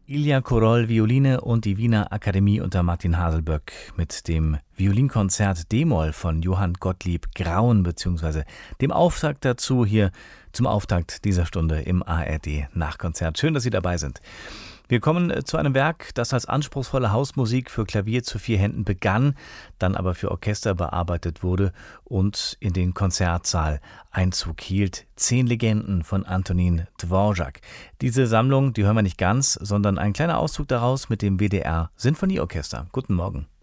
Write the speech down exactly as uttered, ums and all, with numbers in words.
Ilja Korol Violine und die Wiener Akademie unter Martin Haselböck mit dem Violinkonzert D-Moll von Johann Gottlieb Graun bzw. dem Auftakt dazu hier zum Auftakt dieser Stunde im A R D Nachkonzert. Schön, dass Sie dabei sind. Wir kommen zu einem Werk, das als anspruchsvolle Hausmusik für Klavier zu vier Händen begann, dann aber für Orchester bearbeitet wurde und in den Konzertsaal Einzug hielt. Zehn Legenden von Antonin Dvorak. Diese Sammlung, die hören wir nicht ganz, sondern ein kleiner Auszug daraus mit dem W D R Sinfonieorchester. Guten Morgen.